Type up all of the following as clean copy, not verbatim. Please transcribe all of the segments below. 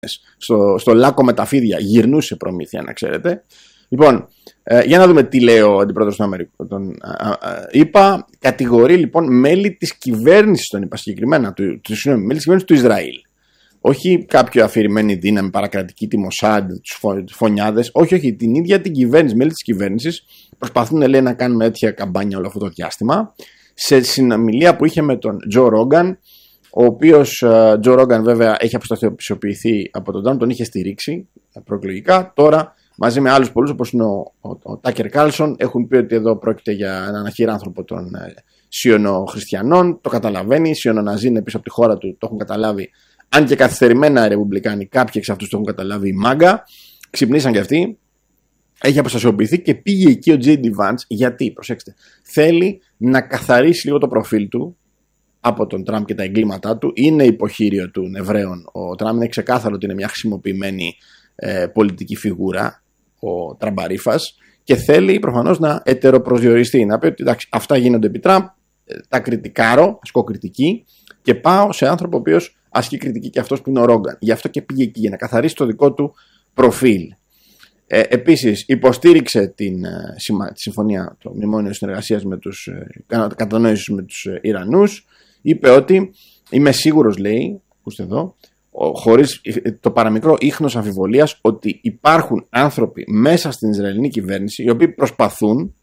στο λάκκο με τα φίδια, γυρνούσε προμήθεια, να ξέρετε. Λοιπόν, για να δούμε τι λέει ο αντιπρόεδρος των ΗΠΑ. Κατηγορεί λοιπόν μέλη της κυβέρνησης των ΗΠΑ, συγκεκριμένα μέλη της κυβέρνησης του Ισραήλ. Όχι κάποιο αφηρημένη δύναμη παρακρατική, τη Μοσάντ, τους φωνιάδες. Όχι, την ίδια την κυβέρνηση, μέλη της κυβέρνησης. Προσπαθούν, λέει, να κάνουμε τέτοια καμπάνια όλο αυτό το διάστημα. Σε συνομιλία που είχε με τον Τζο Ρόγκαν, ο οποίος Τζο Ρόγκαν βέβαια έχει αποστασιοποιηθεί από τον Τραμπ, τον είχε στηρίξει προεκλογικά. Τώρα μαζί με άλλους πολλούς, όπως είναι ο Τάκερ Κάρλσον, έχουν πει ότι εδώ πρόκειται για έναν αχυράνθρωπο των Σιωνοχριστιανών. Το καταλαβαίνει. Οι Σιωνοναζί είναι πίσω από τη χώρα του, το έχουν καταλάβει. Αν και καθυστερημένα οι Ρεπουμπλικάνοι, κάποιοι εξ αυτούς το έχουν καταλάβει, οι Μάγκα, ξυπνήσαν κι αυτοί. Έχει αποστασιοποιηθεί και πήγε εκεί ο J.D. Vance. Γιατί, προσέξτε, θέλει να καθαρίσει λίγο το προφίλ του από τον Τραμπ και τα εγκλήματά του. Είναι υποχείριο των Εβραίων. Ο Τραμπ είναι ξεκάθαρο ότι είναι μια χρησιμοποιημένη πολιτική φιγούρα, ο Τραμπαρίφας, και θέλει προφανώς να ετεροπροσδιοριστεί. Να πει ότι εντάξει, αυτά γίνονται επί Τραμπ, τα κριτικάρω, ασκώ κριτική και πάω σε άνθρωπο ο οποίος ασκεί κριτική και αυτός που είναι ο Ρόγκαν. Γι' αυτό και πήγε εκεί, για να καθαρίσει το δικό του προφίλ. Επίσης, υποστήριξε τη συμφωνία, το μνημόνιο συνεργασίας με τους κατανόησης με τους Ιρανούς. Είπε ότι είμαι σίγουρος, λέει, ακούστε εδώ, χωρίς το παραμικρό ίχνος αμφιβολίας, ότι υπάρχουν άνθρωποι μέσα στην Ισραηλινή κυβέρνηση οι οποίοι προσπαθούν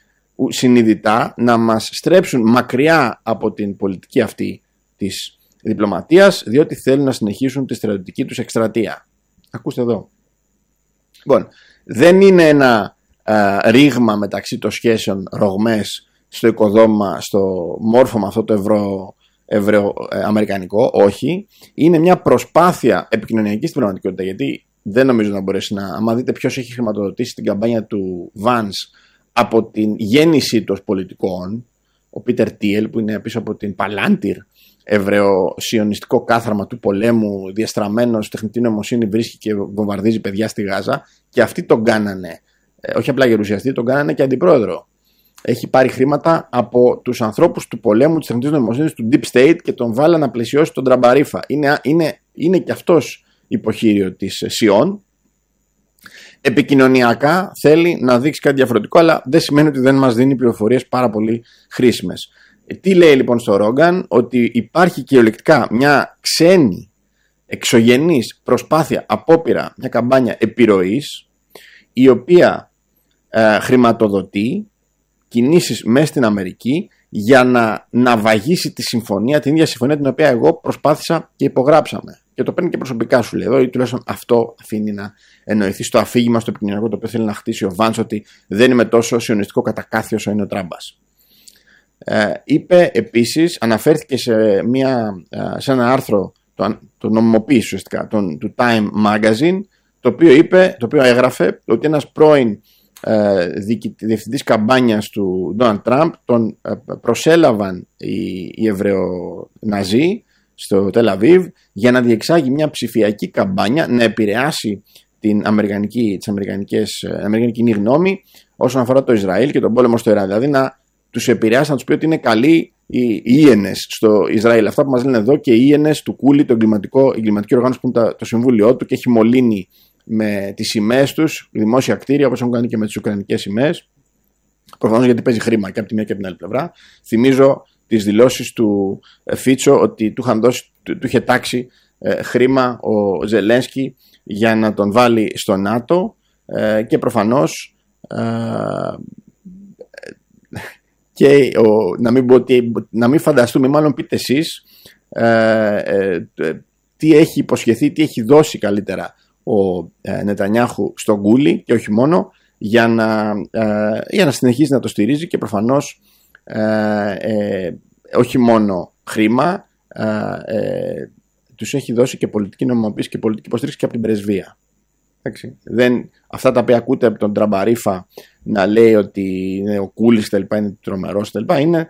συνειδητά να μας στρέψουν μακριά από την πολιτική αυτή της διπλωματίας, διότι θέλουν να συνεχίσουν τη στρατιωτική τους εκστρατεία. Ακούστε εδώ. Λοιπόν, δεν είναι ένα ρήγμα μεταξύ των σχέσεων ρογμές στο οικοδόμημα, στο μόρφωμα αυτό το ευρω-αμερικανικό, όχι. Είναι μια προσπάθεια επικοινωνιακή στην πραγματικότητα, γιατί δεν νομίζω να μπορέσει να... Άμα δείτε ποιος έχει χρηματοδοτήσει την καμπάνια του Vance από την γέννησή του ως πολιτικών, ο Πίτερ Τίελ, που είναι πίσω από την Παλάντιρ, ευρεοσιωνιστικό κάθαρμα του πολέμου, διαστραμμένος τεχνητή νοημοσύνη, βρίσκει και βομβαρδίζει παιδιά στη Γάζα, και αυτοί τον κάνανε, όχι απλά γερουσιαστή, τον κάνανε και αντιπρόεδρο. Έχει πάρει χρήματα από τους ανθρώπους του πολέμου, της τεχνητής νοημοσύνης, του Deep State, και τον βάλα να πλαισιώσει τον Τραμπαρίφα. Είναι και αυτός υποχείριο της ΣΥΟΝ. Επικοινωνιακά θέλει να δείξει κάτι διαφορετικό, αλλά δεν σημαίνει ότι δεν μας δίνει πληροφορίες πάρα πολύ χρήσιμες. Τι λέει λοιπόν στο Ρόγκαν? Ότι υπάρχει κυριολεκτικά μια ξένη εξωγενής προσπάθεια, απόπειρα, μια καμπάνια επιρροής, η οποία χρηματοδοτεί κινήσεις μέσα στην Αμερική για να βαγίσει τη συμφωνία, την ίδια συμφωνία την οποία εγώ προσπάθησα και υπογράψαμε. Και το παίρνει και προσωπικά, σου λέει εδώ, ή τουλάχιστον αυτό αφήνει να εννοηθεί στο αφήγημα, στο επικοινωνιακό το οποίο θέλει να χτίσει ο Vance, ότι δεν είμαι τόσο σιωνιστικό κατακάθι όσο είναι ο Τράμπας. Είπε επίσης, αναφέρθηκε σε ένα άρθρο, το νομιμοποίηση ουσιαστικά, του Time Magazine, το οποίο έγραφε ότι ένας πρώην διευθυντής καμπάνιας του Donald Trump τον προσέλαβαν οι Εβραιοναζί στο Τελ Αβίβ για να διεξάγει μια ψηφιακή καμπάνια, να επηρεάσει την αμερικανική κοινή γνώμη όσον αφορά το Ισραήλ και τον πόλεμο στο Ιράν. Δηλαδή να τους επηρεάσει, να τους πει ότι είναι καλοί οι Ίενες στο Ισραήλ. Αυτά που μας λένε εδώ, και οι Ίενες του Κούλι, το εγκληματική οργάνωση που είναι το συμβούλιο του και έχει μολύνει με τις σημαίες τους δημόσια κτίρια, όπως έχουν κάνει και με τις ουκρανικές σημαίες. Προφανώς γιατί παίζει χρήμα και από τη μία και από την άλλη πλευρά. Θυμίζω τις δηλώσεις του Φίτσο ότι του είχε τάξει χρήμα ο Ζελένσκι για να τον βάλει στο ΝΑΤΟ, και προφανώς και να μην φανταστούμε, μάλλον πείτε εσείς τι έχει υποσχεθεί, τι έχει δώσει καλύτερα ο Νετανιάχου στον Κούλι, και όχι μόνο, για να συνεχίσει να το στηρίζει, και προφανώς όχι μόνο χρήμα, τους έχει δώσει και πολιτική νομιμοποίηση και πολιτική υποστήριξη και από την πρεσβεία. Αυτά τα οποία ακούτε από τον Τραμπαρίφα να λέει ότι είναι ο Κούλης κτλ, είναι τρομερός κτλ, είναι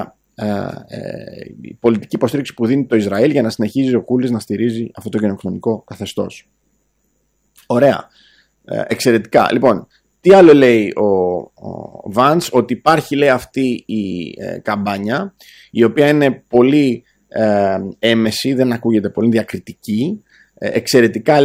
η πολιτική υποστήριξη που δίνει το Ισραήλ για να συνεχίζει ο Κούλης να στηρίζει αυτό το γενοκτονικό καθεστώς. Ωραία. Εξαιρετικά. Λοιπόν, τι άλλο λέει ο Vance? Ότι υπάρχει, λέει, αυτή η καμπάνια, η οποία είναι πολύ έμεση, δεν ακούγεται πολύ, διακριτική, εξαιρετικά